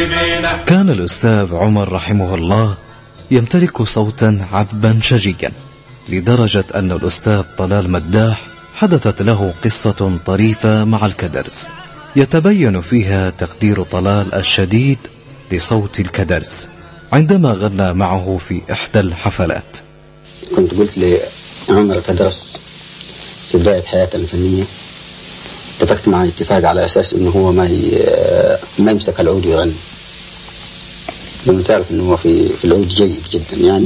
كان الأستاذ عمر رحمه الله يمتلك صوتا عذبا شجيا، لدرجة أن الأستاذ طلال مداح حدثت له قصة طريفة مع الكدرس يتبين فيها تقدير طلال الشديد لصوت الكدرس عندما غنى معه في إحدى الحفلات. كنت قلت لعمر كدرس في بداية حياته الفنية، اتفقت معه اتفاق على أساس إنه هو ما يمسك العود ويغني، لأنه تعرف إنه هو في العود جيد جدا يعني،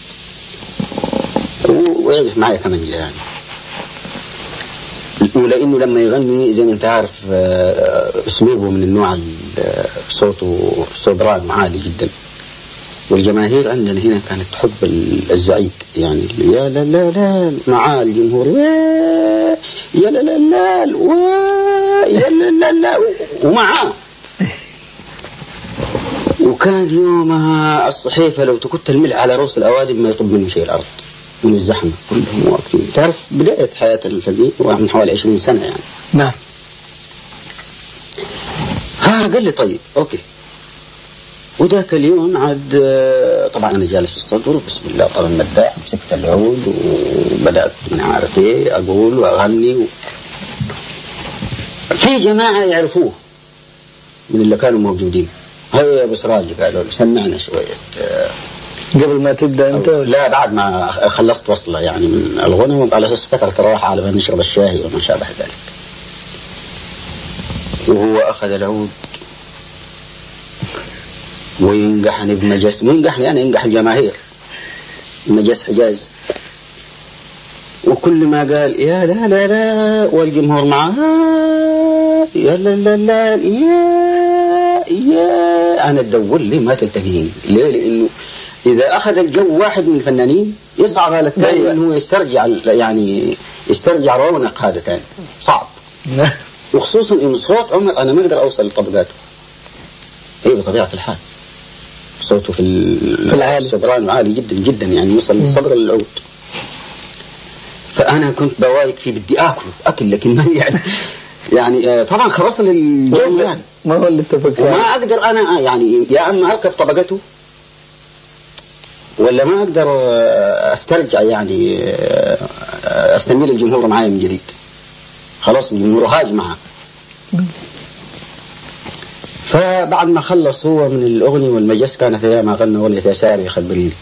ويعزف معي كمانجا يعني. ولأنه لما يغني زي ما أنت عارف أسلوبه من النوع صوته سوبران عالي جدا، والجماهير عندنا هنا كانت تحب الزعيق يعني، يا لا لا لا مع الجمهور، يا لا لا لا يا لا لا لا ومعاه. وكان يومها الصحيفة لو تكت الملح على رؤوس الأوادم ما يطب منه شيء الأرض من الزحمة، كلهم واقفين. تعرف بداية حياة الفنية من حوالي 20 سنة يعني. نعم. قال لي طيب أوكي. وذاك اليوم عاد طبعا أنا جالس أستدور بسم الله طبعا مداح، مسكت العود وبدأت من عارف إيه أقول وأغني في جماعة يعرفوه من اللي كانوا موجودين. هيا أبو سراج قالوا له سمعنا شوية قبل ما تبدأ أنت؟ لا بعد ما خلصت وصلة يعني من الغنى، على أساس فترة الراحة على ما نشرب الشاي وما شابه ذلك. وهو أخذ العود وينقحني بمجس، وينقحني يعني ينقح الجماهير مجس حجاز، وكل ما قال يا لا لا لا والجمهور معاه يا لا لا لا يا أنا تدور لي ما تلتقيني. ليه؟ لأنه إذا أخذ الجو واحد من الفنانين يصعب على الثاني أنه يسترجع رونق هذا ثاني، صعب. وخصوصا إنه صوت عمر أنا ما أقدر أوصل لطبقاته، إيه بطبيعة الحال صوته في العالي سوبران عالي جدا جدا يعني يوصل من صدر العود. فأنا كنت بوايك فيه بدي أكل لكن ما يعني طبعا خلص الجو يعني ما هو اللي اتفق، وما أقدر أنا يعني يا أما أركب طبقته ولا ما أقدر أسترجع يعني أستمر الجمهور معايا من جديد. خلاص الجمهور هاج معه. فبعد ما خلص هو من الأغنية والمجس، كانت أيامها غنى أغنية يا ساري خبريني،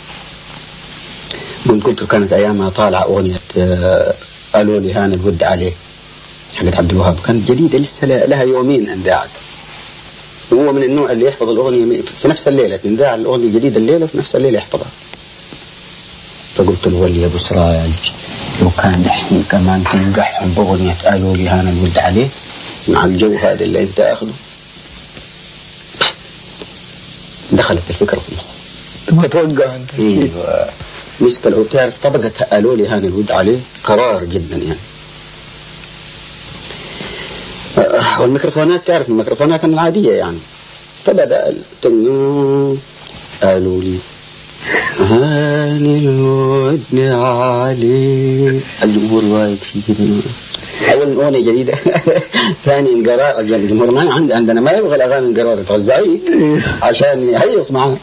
قلت كانت أيامها طالعة أغنية قالوا لي هان الود عليه حقت عبد الوهاب، كانت جديدة لسه لها يومين انذاعت. وهو من النوع اللي يحفظ الأغنية في نفس الليلة، تنذاع الأغنية الجديدة الليلة في نفس الليلة يحفظها. فقلت له ولي يا أبو سراج لو كان دحين كمان تنقحهم بأغنية قالوا لي هان الود عليه مع الجو هذا اللي أنت أخذه. دخلت الفكرة في مخه. ما توقع أنت. إيه مسك العود. تعرف طبقة قالوا لي هان الود عليه قرار جدا يعني. والميكروفونات تعرف الميكروفونات العادية يعني. فبدأ قالوا لي هان الود عليه، الجمهور واقف في كده. أول أغنية جديدة ثاني القرار الجمهور ما عندنا ما يبغى الأغاني القرار توزعيه عشان يهيص معه.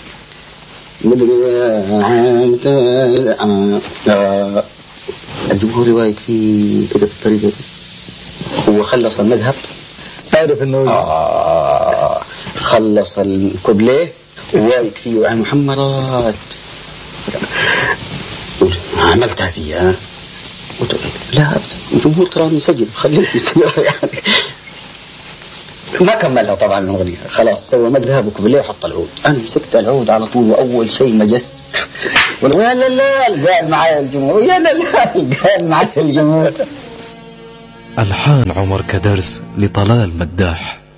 الجمهور واقف في كده بالطريقة دي. هو خلص المذهب، تعرف انه خلص الكوبليه وواقف فيه وعين محمرات. عملتها فيها قلت لا الجمهور ترى مسجل خليه في السيارة يعني. ما كملها طبعا الأغنية، خلاص سوى مذهب وكوبليه وحط العود. أنا مسكت العود على طول، وأول شيء مجس يا لا لا قال معايا الجمهور، يا لا لا قال معايا الجمهور. ألحان عمر كدرس لطلال مداح.